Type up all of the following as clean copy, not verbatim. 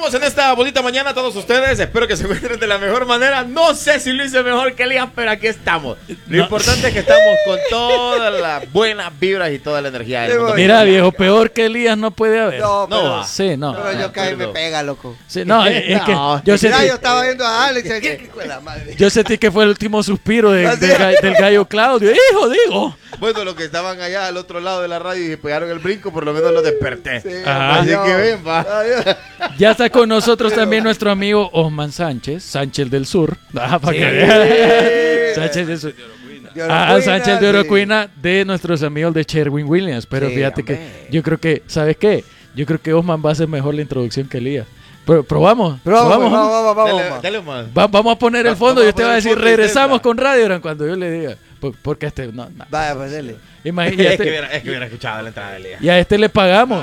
saludamos en esta bonita mañana a todos ustedes. Espero que se encuentren de la mejor manera. No sé si lo hice mejor que Elías, pero aquí estamos. Lo importante es que estamos con todas las buenas vibras y toda la energía del mundo. Mira, viejo, peor que Elías no puede haber. No, pero, va. Sí, no. pero yo caí me pega, loco. Sí, no, es que No. yo Mira, sentí, yo estaba viendo a Alex. ¿Qué fue la madre? yo sentí que fue el último suspiro del gallo Claudio. Hijo, digo. Bueno, los que estaban allá al otro lado de la radio y pegaron el brinco, por lo menos los desperté. Sí, Ajá. Así adiós. que ven, va. Adiós. Ya está con nosotros también nuestro amigo Osman Sánchez, Sánchez del Sur. Para que Sí. vean. Sánchez del Sur. De Orocuina, Sánchez de sí. Orocuina, de nuestros amigos de Sherwin Williams. Pero Sí, fíjate hombre. que yo creo que, ¿sabes qué? Yo creo que Osman va a hacer mejor la introducción que Elías. Pero probamos. Pero vamos, Probamos. vamos. Dale más. Vamos a poner el fondo Vamos y a usted va a poner el decir, fondo y usted regresamos va. con Radio Gran cuando yo le diga. Porque no. Vaya, pues dele. Es que Imagínate. hubiera escuchado la entrada de Elías. Y a este le pagamos.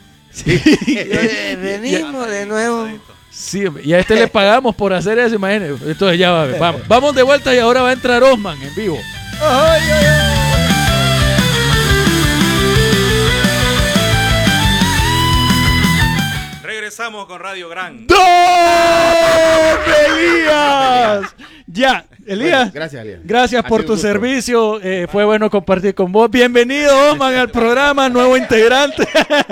Venimos de nuevo. Sí, hombre, y a este le pagamos por hacer eso, imagínate. Entonces ya va, vamos de vuelta y ahora va a entrar Osman en vivo. Ay, ay, ay. Regresamos con Radio Gran. ¡Don Elías! Ya, Elías. Gracias, Elías. Gracias Ha por sido tu un gusto. servicio. Fue bueno compartir con vos. Bienvenido, Osman, al programa, nuevo integrante.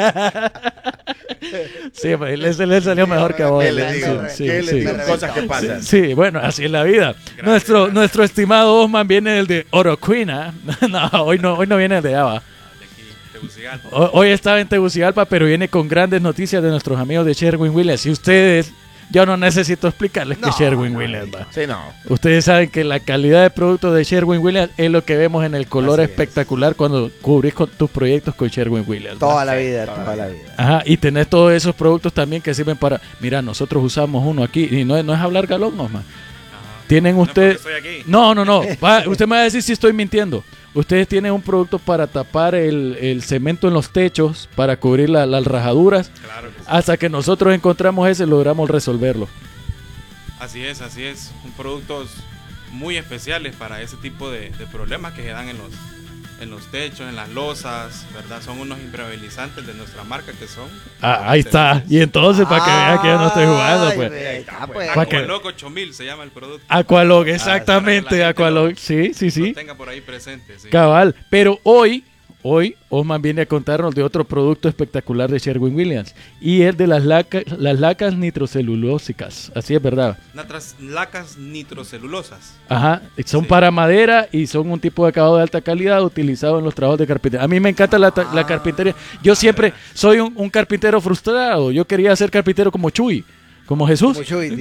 Sí, pues, le salió mejor que a vos. ¿Qué le digo? Sí, ¿Qué le sí. digo? Cosas que pasan. Sí, bueno, así es la vida. Nuestro estimado Osman viene del de Orocuina. No, hoy no viene el de Ava. De aquí, Tegucigalpa. Hoy estaba en Tegucigalpa, pero viene con grandes noticias de nuestros amigos de Sherwin Williams. Y ustedes, yo no necesito explicarles que Sherwin Williams va. Sí, no. Ustedes saben que la calidad de producto de Sherwin Williams es lo que vemos en el color Así es. espectacular cuando cubrís con tus proyectos con Sherwin Williams. ¿va? Toda la vida, toda la vida. Ajá, y tenés todos esos productos también que sirven para... Mira, nosotros usamos uno aquí y no es hablar galón, nomás. Tienen No es ustedes... porque estoy aquí. No. Usted me va a decir si estoy mintiendo. Ustedes tienen un producto para tapar el cemento en los techos, para cubrir las rajaduras. Claro que sí. Hasta que nosotros encontramos ese, logramos resolverlo. Así es. Son productos muy especiales para ese tipo de problemas que se dan en los techos, en las losas, ¿verdad? Son unos impermeabilizantes de nuestra marca que son... Ahí está. Y entonces, para que vean que yo no estoy jugando, Ay, pues. ahí está, pues. Pa' que- Aqualoco 8000 se llama el producto. Aqualog, exactamente. para que la gente Aqualog, sí. Lo tenga por ahí presente, sí. Cabal. Pero hoy Osman viene a contarnos de otro producto espectacular de Sherwin Williams. Y es de las lacas nitrocelulósicas. Así es, ¿verdad? Natras lacas nitrocelulosas. Ajá, son Sí. para madera y son un tipo de acabado de alta calidad utilizado en los trabajos de carpintería. A mí me encanta la carpintería. Yo siempre soy un carpintero frustrado. Yo quería ser carpintero como Chuy, como Jesús. Mucho y-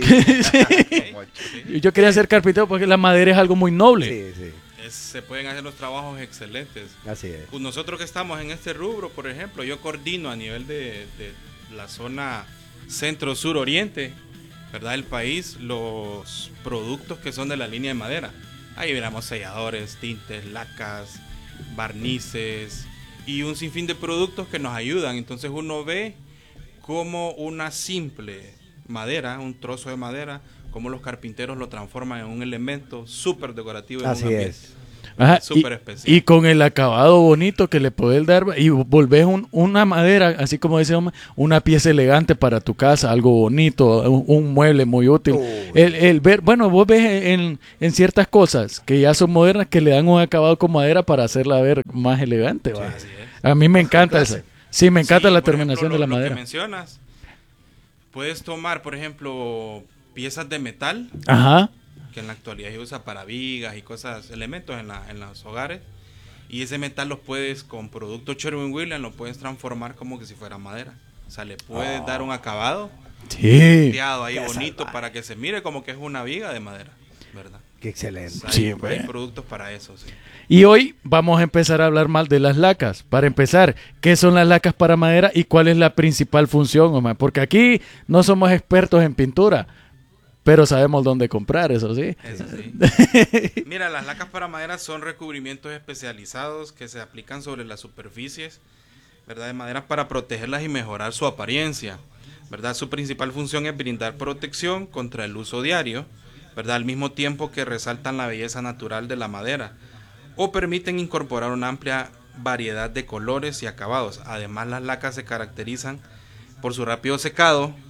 Sí. Yo quería ser carpintero porque la madera es algo muy noble. Sí. Se pueden hacer los trabajos excelentes. Así es. Pues nosotros que estamos en este rubro, por ejemplo, yo coordino a nivel de la zona centro-sur-oriente, ¿verdad? Del país, los productos que son de la línea de madera. Ahí veremos selladores, tintes, lacas, barnices y un sinfín de productos que nos ayudan. Entonces uno ve como una simple madera, un trozo de madera, como los carpinteros lo transforman en un elemento súper decorativo en Así un ambiente. es. Ajá, Súper especial. y con el acabado bonito que le podés dar y volvés una madera, así como dice Omar, una pieza elegante para tu casa, algo bonito, un mueble muy útil. El ver, bueno, vos ves en ciertas cosas que ya son modernas que le dan un acabado con madera para hacerla ver más elegante. ¿va? Así es. A mí me encanta eso. Sí, me encanta Sí, la por terminación ejemplo, de la lo que madera. mencionas, puedes tomar, por ejemplo, piezas de metal, Ajá. que en la actualidad se usa para vigas y cosas, elementos en los hogares, y ese metal los puedes, con producto Sherwin Williams, lo puedes transformar como que si fuera madera. O sea, le puedes dar un acabado Sí. plateado ahí Qué bonito salvaje. para que se mire como que es una viga de madera, ¿verdad? Qué excelente. O sea, Sí, hay bueno. productos para eso, sí. Y hoy vamos a empezar a hablar más de las lacas. Para empezar, ¿qué son las lacas para madera y cuál es la principal función, Omar? Porque aquí no somos expertos en pintura, pero sabemos dónde comprar, eso sí. Eso sí. Mira, las lacas para madera son recubrimientos especializados que se aplican sobre las superficies, ¿verdad? De madera para protegerlas y mejorar su apariencia, ¿verdad? Su principal función es brindar protección contra el uso diario, ¿verdad? Al mismo tiempo que resaltan la belleza natural de la madera o permiten incorporar una amplia variedad de colores y acabados. Además, las lacas se caracterizan por su rápido secado,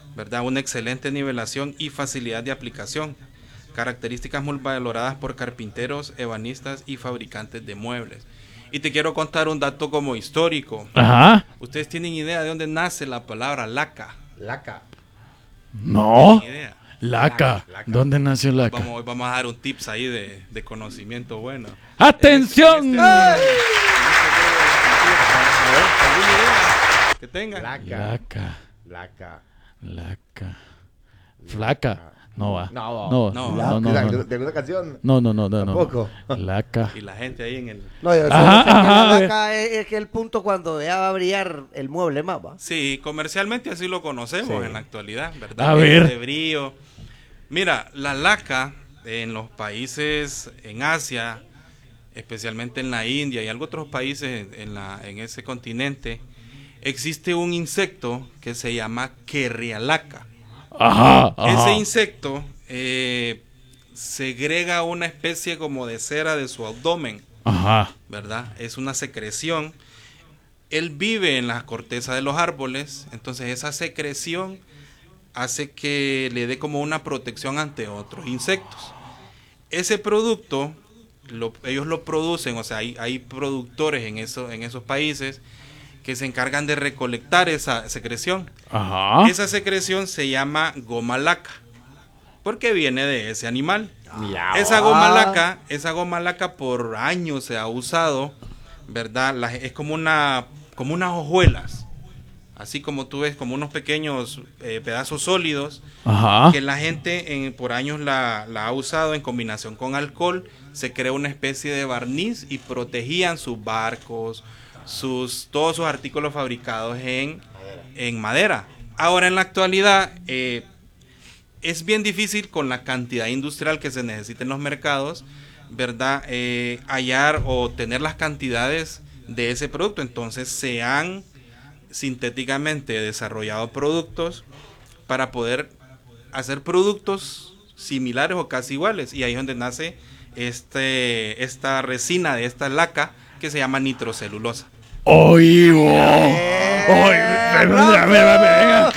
¿verdad? Una excelente nivelación y facilidad de aplicación. Características muy valoradas por carpinteros, ebanistas y fabricantes de muebles. Y te quiero contar un dato como histórico. Ajá. ¿Ustedes tienen idea de dónde nace la palabra laca? Laca. No. ¿Tienen idea? Laca. ¿Dónde nació Laca? Vamos a dar un tips ahí de conocimiento bueno. ¡Atención! ¿Alguna idea que tengan? Laca. Laca. Laca. Flaca. No va. No. ¿De alguna canción? No. Tampoco. Laca. Y la gente ahí en el... No, yo Ajá, sé que ajá, la a ver. laca es que el punto cuando ya va a brillar el mueble más, ¿va? Sí, comercialmente así lo conocemos en la actualidad, ¿verdad? A ver. De brillo. Mira, la laca en los países en Asia, especialmente en la India y algunos otros países en ese continente, existe un insecto que se llama querrialaca. Ajá. Ese insecto segrega una especie como de cera de su abdomen, Ajá. ¿verdad? Es una secreción. Él vive en la corteza de los árboles, entonces esa secreción hace que le dé como una protección ante otros insectos. Ese producto, ellos lo producen, o sea, hay productores en esos países que se encargan de recolectar esa secreción. Ajá. Esa secreción se llama goma laca, porque viene de ese animal. Esa goma laca por años se ha usado, ¿verdad? Es como unas hojuelas, así como tú ves, como unos pequeños pedazos sólidos, Ajá. que la gente por años la ha usado en combinación con alcohol. Se creó una especie de barniz y protegían sus barcos, todos sus artículos fabricados en madera. Ahora en la actualidad es bien difícil con la cantidad industrial que se necesita en los mercados, ¿verdad? Hallar o tener las cantidades de ese producto. Entonces se han sintéticamente desarrollado productos para poder hacer productos similares o casi iguales, y ahí es donde nace esta resina de esta laca que se llama nitrocelulosa. ¡Oy, wow! ¡Oy! Venga.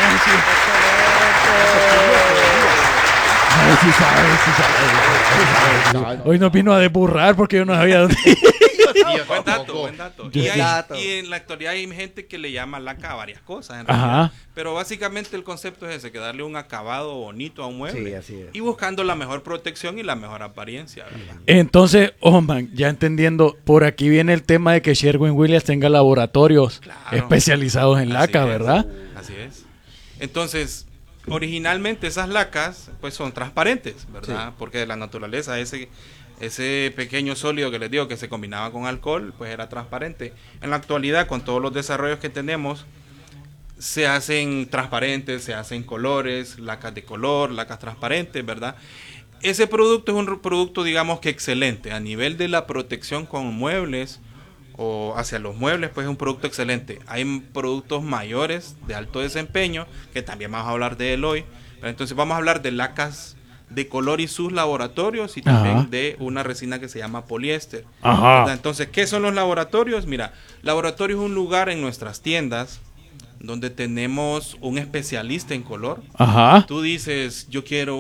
Hoy nos vino a desburrar porque yo no sabía dónde. Buen dato. Yo Y, sí. y en la actualidad hay gente que le llama laca a varias cosas, en Ajá. realidad. Pero básicamente el concepto es ese, que darle un acabado bonito a un mueble. Sí, así es. Y buscando la mejor protección y la mejor apariencia, ¿verdad? Entonces, man, ya entendiendo, por aquí viene el tema de que Sherwin-Williams tenga laboratorios Claro. especializados en laca, Así es, ¿verdad? Así es. Entonces, originalmente esas lacas pues son transparentes, ¿verdad? Porque de la naturaleza ese pequeño sólido que les digo que se combinaba con alcohol, pues era transparente. En la actualidad, con todos los desarrollos que tenemos, se hacen transparentes, se hacen colores, lacas de color, lacas transparentes, ¿verdad? Ese producto es un producto, digamos que excelente. A nivel de la protección con muebles o hacia los muebles, pues es un producto excelente. Hay productos mayores de alto desempeño, que también vamos a hablar de él hoy. Pero entonces vamos a hablar de lacas de color y sus laboratorios, y también Ajá. de una resina que se llama poliéster. Ajá. ¿Verdad? Entonces, ¿qué son los laboratorios? Mira, laboratorio es un lugar en nuestras tiendas donde tenemos un especialista en color. Ajá. Tú dices, yo quiero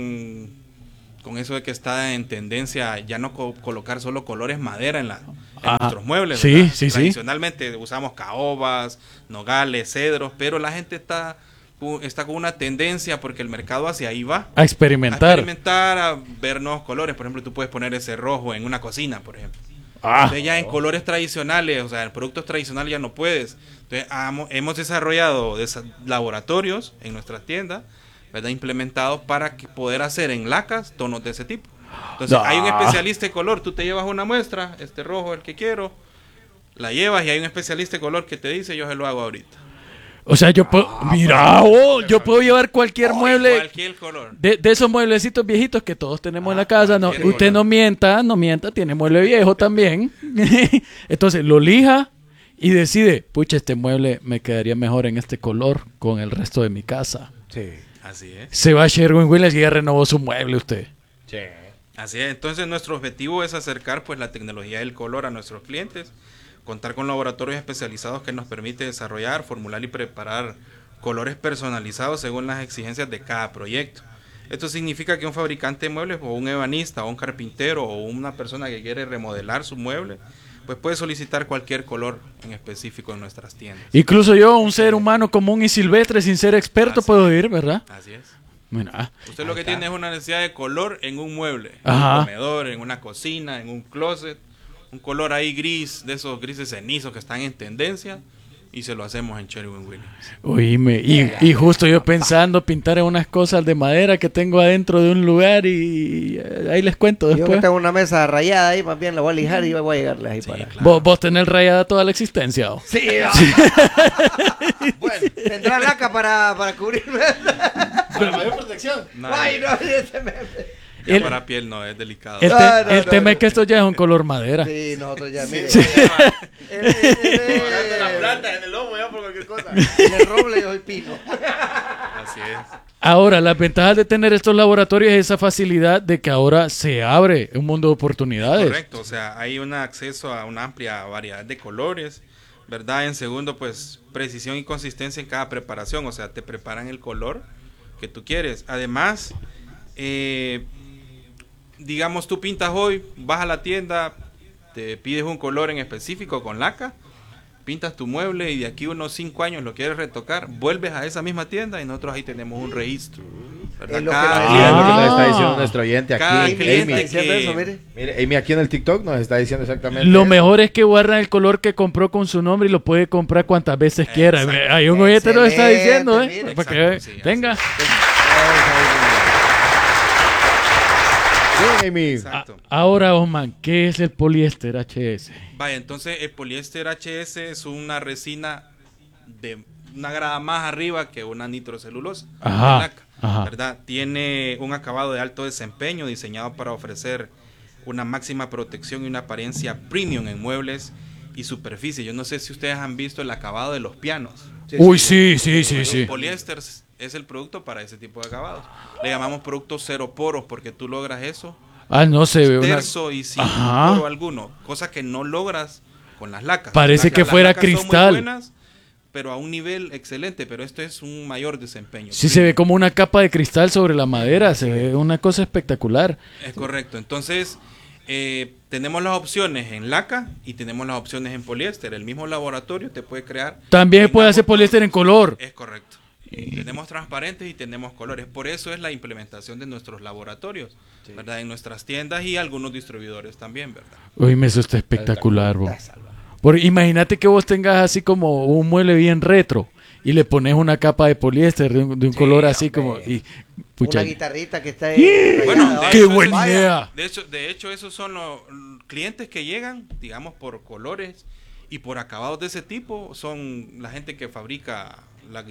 con eso de que está en tendencia ya no colocar solo colores madera en nuestros muebles. Sí, ¿verdad? sí, sí. Tradicionalmente usamos caobas, nogales, cedros, pero la gente está con una tendencia, porque el mercado hacia ahí va. A experimentar. A ver nuevos colores. Por ejemplo, tú puedes poner ese rojo en una cocina, por ejemplo. Ah. Entonces ya en colores tradicionales, o sea, en productos tradicionales ya no puedes. Entonces hemos desarrollado laboratorios en nuestras tiendas, ¿verdad? Implementados para poder hacer en lacas tonos de ese tipo. Entonces hay un especialista de color, tú te llevas una muestra, este rojo el que quiero, la llevas y hay un especialista de color que te dice, yo se lo hago ahorita. O sea, yo puedo... yo puedo llevar cualquier mueble... Cualquier color. De esos mueblecitos viejitos que todos tenemos en la casa. No, cualquier usted color. no mienta, tiene mueble viejo también. Entonces lo lija y decide, pucha, este mueble me quedaría mejor en este color con el resto de mi casa. Sí. Así es. Se va a Sherwin-Williams y ya renovó su mueble usted. Así es. Entonces nuestro objetivo es acercar pues la tecnología del color a nuestros clientes, contar con laboratorios especializados que nos permite desarrollar, formular y preparar colores personalizados según las exigencias de cada proyecto. Esto significa que un fabricante de muebles o un ebanista o un carpintero o una persona que quiere remodelar su mueble, pues puede solicitar cualquier color en específico en nuestras tiendas. Incluso yo, un ser humano común y silvestre sin ser experto, Así puedo es. ir, ¿verdad? Así es. Mira. Usted lo que tiene es una necesidad de color en un mueble, en Ajá. un comedor, en una cocina, en un closet, un color ahí gris, de esos grises cenizos que están en tendencia, y se lo hacemos en Sherwin-Williams. Oíme, y justo yo pensando pintar en unas cosas de madera que tengo adentro de un lugar y ahí les cuento Yo que después. tengo una mesa rayada ahí, más bien la voy a lijar y voy a llegarle ahí Sí, para... claro. Vos tenés rayada toda la existencia. ¿O? Sí, bueno, tendrá laca para cubrirme. Para mayor protección. Nada, Ay, no, ese me... ya El- para piel no, es delicado. El, Ah, no, el no, tema no. es que esto ya es un color madera. Sí, nosotros ya, mire. Sí. Colgando las plantas en el lomo ya por cualquier cosa. En el roble yo soy pino. Así es. Ahora, las ventajas de tener estos laboratorios es esa facilidad de que ahora se abre un mundo de oportunidades. Correcto, o sea, hay un acceso a una amplia variedad de colores, ¿verdad? En segundo, pues, precisión y consistencia en cada preparación, o sea, te preparan el color que tú quieres. Además, digamos, tú pintas hoy, vas a la tienda, te pides un color en específico con laca, pintas tu mueble y de aquí unos 5 años lo quieres retocar, vuelves a esa misma tienda y nosotros ahí tenemos un registro, ¿verdad? Es lo que Cada nos Sí, es lo que nos Ah. está diciendo nuestro oyente Cada aquí. cliente Amy. Diciendo que- eso, mire. Mire, Amy aquí en el TikTok nos está diciendo exactamente Lo eso. mejor es que guardan el color que compró con su nombre y lo puede comprar cuantas veces quiera. Exacto. Hay un oyente lo está diciendo, Excelente, mire. para que Exacto, sí, venga. así Bien, Amy. Exacto. Ahora, Osman, ¿qué es el poliéster HS? Vaya, entonces el poliéster HS es una resina de una grada más arriba que una nitrocelulosa, Ajá, de laca, ajá. ¿verdad? Tiene un acabado de alto desempeño diseñado para ofrecer una máxima protección y una apariencia premium en muebles y superficie. Yo no sé si ustedes han visto el acabado de los pianos. Uy, sí. El poliéster es el producto para ese tipo de acabados. Le llamamos productos cero poros porque tú logras eso Ah, no se ve una... terso y sin Ajá. poro alguno, cosa que no logras con las lacas. Parece que fuera lacas son muy cristal. buenas, pero a un nivel excelente, pero esto es un mayor desempeño. Sí, se ve como una capa de cristal sobre la madera. Se ve una cosa espectacular. Es correcto. Entonces, tenemos las opciones en laca y tenemos las opciones en poliéster. El mismo laboratorio te puede crear. También se en puede hacer ambos poliéster en color. Es correcto. Tenemos transparentes y tenemos colores. Por eso es la implementación de nuestros laboratorios, ¿verdad? En nuestras tiendas y algunos distribuidores también, ¿verdad? Uy, eso está espectacular, bro. Imagínate que vos tengas así como un mueble bien retro y le pones una capa de poliéster de un color así hombre. como... Y, pucha, Una guitarrita que está ahí. Bueno, rayada. de ¡Qué hecho, buena eso- idea! De hecho, esos son los clientes que llegan, digamos, por colores y por acabados de ese tipo. Son la gente que fabrica